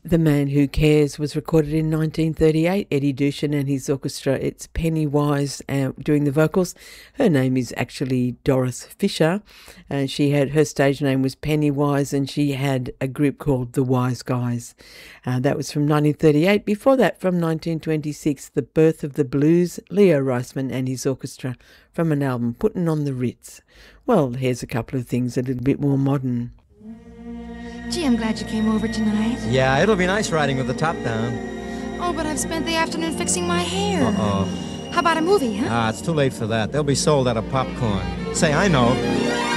The Man Who Cares was recorded in 1938. Eddie Dushan and his orchestra. It's Pennywise doing the vocals. Her name is actually Doris Fisher. Her stage name was Pennywise, and she had a group called The Wise Guys. That was from 1938. Before that, from 1926, The Birth of the Blues, Leo Reisman and his orchestra, from an album, Puttin' on the Ritz. Well, here's a couple of things a little bit more modern. Gee, I'm glad you came over tonight. Yeah, it'll be nice riding with the top down. Oh, but I've spent the afternoon fixing my hair. Uh-oh. How about a movie, huh? It's too late for that. They'll be sold out of popcorn. Say, I know.